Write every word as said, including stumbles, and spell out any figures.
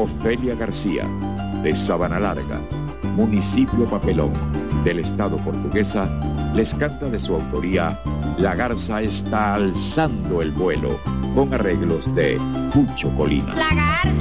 Ofelia García, de Sabana Larga, municipio Papelón, del estado Portuguesa, les canta de su autoría La Garza está alzando el vuelo, con arreglos de Pucho Colina. La Garza